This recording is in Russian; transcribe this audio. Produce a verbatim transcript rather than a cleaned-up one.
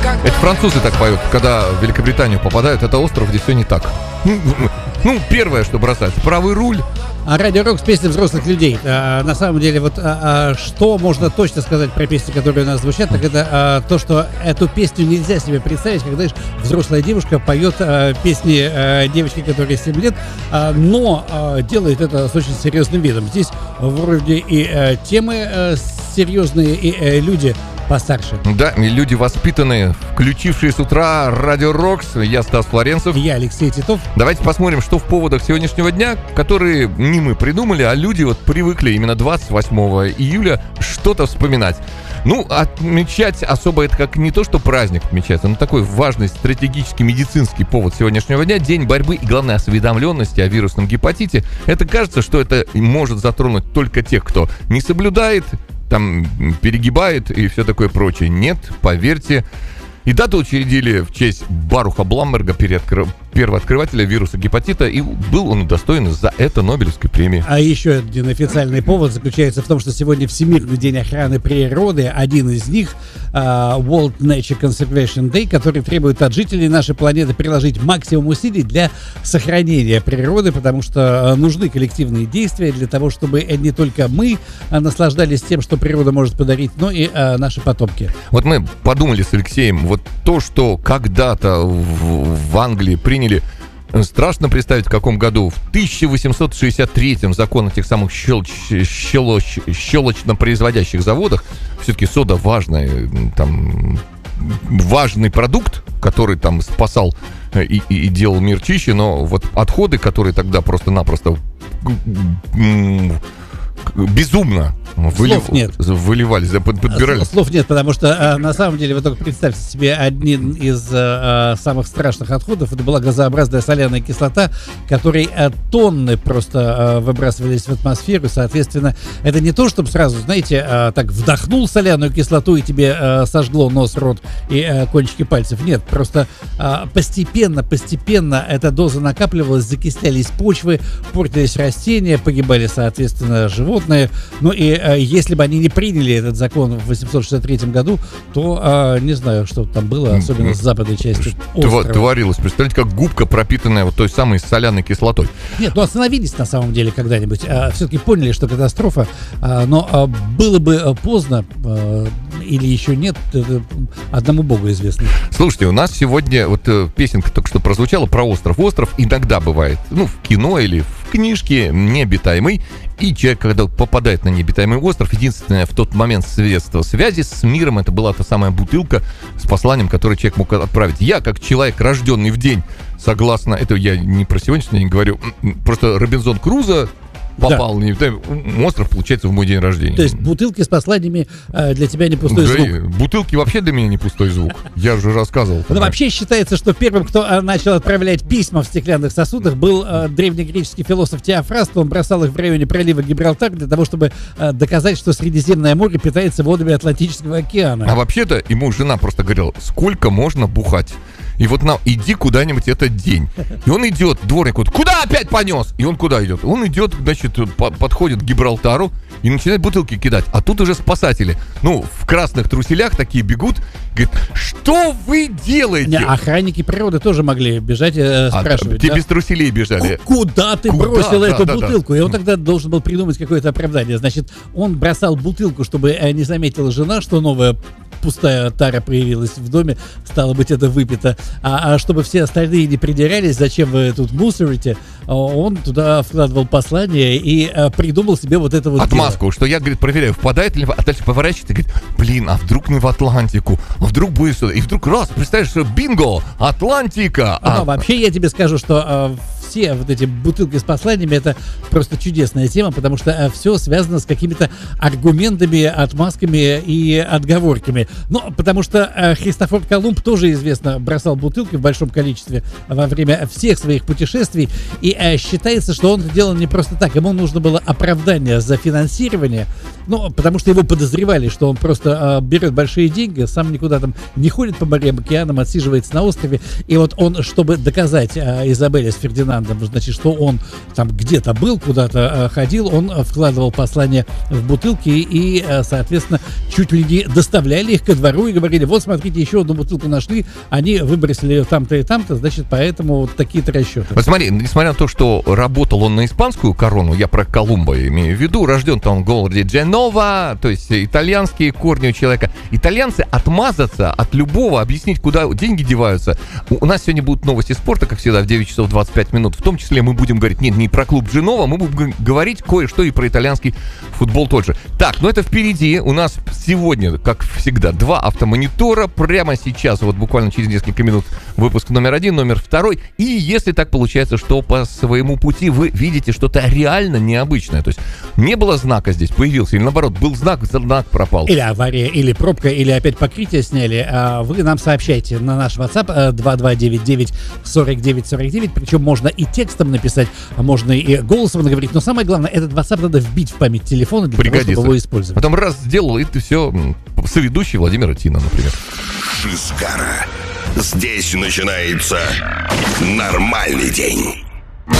Это французы так поют, когда в Великобританию попадают, это остров, где все не так. Ну, первое, что бросается, правый руль. А Радио Рок с песней взрослых людей. А, на самом деле, вот а, а, что можно точно сказать про песни, которые у нас звучат, так это а, то, что эту песню нельзя себе представить, когда, знаешь, взрослая девушка поет а, песни а, девочки, которой семь лет, а, но а, делает это с очень серьезным видом. Здесь вроде и а, темы а, серьезные, и а, люди постарше. Да, и люди воспитанные, включившие с утра Радио Рокс. Я Стас Флоренцев. Я Алексей Титов. Давайте посмотрим, что в поводах сегодняшнего дня, которые не мы придумали, а люди вот привыкли именно двадцать восьмого июля что-то вспоминать. Ну, отмечать особо это как не то, что праздник отмечается, но такой важный стратегический медицинский повод сегодняшнего дня, день борьбы и, главное, осведомленности о вирусном гепатите. Это кажется, что это может затронуть только тех, кто не соблюдает, там перегибает и все такое прочее. Нет, поверьте. И дату учредили в честь Баруха Бламберга, первооткрывателя вируса гепатита, и был он удостоен за это Нобелевской премии. А еще один официальный повод заключается в том, что сегодня Всемирный день охраны природы, один из них, uh, World Nature Conservation Day, который требует от жителей нашей планеты приложить максимум усилий для сохранения природы, потому что нужны коллективные действия для того, чтобы не только мы наслаждались тем, что природа может подарить, но и uh, наши потомки. Вот мы подумали с Алексеем, вот то, что когда-то в, в Англии приняли, страшно представить, в каком году, в тысяча восемьсот шестьдесят третьем закон о тех самых щелоч, щелоч, щелочно-производящих заводах, все-таки сода важная, там, важный продукт, который там спасал и, и, и делал мир чище, но вот отходы, которые тогда просто-напросто безумно Вылив... Слов нет. Выливались, подбирали. Слов нет, потому что а, на самом деле вы только представьте себе один из а, самых страшных отходов. Это была газообразная соляная кислота, которой а, тонны просто а, выбрасывались в атмосферу. Соответственно, это не то, чтобы сразу, знаете, а, так вдохнул соляную кислоту и тебе а, сожгло нос, рот и а, кончики пальцев. Нет, просто а, постепенно, постепенно эта доза накапливалась, закислялись почвы, портились растения, погибали, соответственно, животные. Ну и если бы они не приняли этот закон в восемьсот шестьдесят третьем году, то а, не знаю, что там было, особенно с западной части острова. Творилось. Представляете, как губка, пропитанная вот той самой соляной кислотой. Нет, ну остановились на самом деле когда-нибудь. А, все-таки поняли, что катастрофа, а, но а, было бы поздно а, или еще нет, одному богу известно. Слушайте, у нас сегодня вот песенка только что прозвучала про остров. Остров иногда бывает, ну, в кино или в книжке необитаемый. И человек, когда попадает на необитаемый остров, единственное в тот момент средство связи с миром, это была та самая бутылка с посланием, которое человек мог отправить. Я, как человек, рожденный в день, согласно, это я не про сегодняшний день говорю, просто Робинзон Крузо попал на необитаемый остров, получается, в мой день рождения. То есть бутылки с посланиями э, для тебя не пустой да, звук. Бутылки вообще для меня не пустой звук. Я уже рассказывал. Ну, вообще считается, что первым, кто э, начал отправлять письма в стеклянных сосудах, был э, древнегреческий философ Теофраст. Он бросал их в районе пролива Гибралтар для того, чтобы э, доказать, что Средиземное море питается водами Атлантического океана. А вообще-то ему жена просто говорила, сколько можно бухать? И вот нам, иди куда-нибудь этот день. И он идет, дворник говорит, куда опять понес? И он куда идет? Он идет, значит, по- подходит к Гибралтару и начинает бутылки кидать. А тут уже спасатели, ну, в красных труселях такие бегут. Говорит, что вы делаете? Не, охранники природы тоже могли бежать и э, спрашивать. А, те да? без труселей бежали. Куда ты Куда? бросил Да, эту да, бутылку? да. И он тогда должен был придумать какое-то оправдание. Значит, он бросал бутылку, чтобы э, не заметила жена, что новая пустая тара появилась в доме, стало быть, это выпито. А, а чтобы все остальные не придирались, зачем вы тут мусорите, он туда вкладывал послание и а, придумал себе вот это вот отмазку, дело. что я, говорит, проверяю, впадает ли, а дальше поворачивается и говорит, блин, а вдруг мы в Атлантику, а вдруг будет сюда, и вдруг раз, представляешь, что бинго, Атлантика. А, а... Вообще я тебе скажу, что а, все вот эти бутылки с посланиями это просто чудесная тема, потому что а, все связано с какими-то аргументами, отмазками и отговорками. Ну, потому что а, Христофор Колумб тоже, известно, бросал бутылки в большом количестве во время всех своих путешествий, и а, считается, что он это делал не просто так, ему нужно было оправдание за финансирование, ну, потому что его подозревали, что он просто а, берет большие деньги, сам никуда там не ходит по морям, океанам, отсиживается на острове, и вот он, чтобы доказать а, Изабелле с Фердинандом, значит, что он там где-то был, куда-то ходил, он вкладывал послания в бутылки и, соответственно, чуть ли не доставляли их ко двору и говорили: вот, смотрите, еще одну бутылку нашли, они выбросили ее там-то и там-то, значит, поэтому вот такие-то расчеты. Вот смотри, несмотря на то, что работал он на испанскую корону, я про Колумба имею в виду, рожден-то он в городе Дженова, то есть итальянские корни у человека. Итальянцы отмазаться от любого, объяснить, куда деньги деваются. У нас сегодня будут новости спорта, как всегда, в девять часов двадцать пять минут. В том числе мы будем говорить, нет, не про клуб Дженова, мы будем говорить кое-что и про итальянский футбол тот же. Так, ну это впереди. У нас сегодня, как всегда, два автомонитора. Прямо сейчас, вот буквально через несколько минут, выпуск номер один, номер второй. И если так получается, что по своему пути вы видите что-то реально необычное, то есть не было знака здесь, появился, или наоборот, был знак, знак пропал. Или авария, или пробка, или опять покрытие сняли, вы нам сообщайте на наш WhatsApp два два девять девять сорок девять сорок девять, причем можно и текстом написать, а можно и голосом наговорить, но самое главное, этот WhatsApp надо вбить в память телефона для Пригодится. того, чтобы его использовать. Потом раз сделал, и ты все, соведущий Владимир Тина, например. Шизгара. Здесь начинается нормальный день.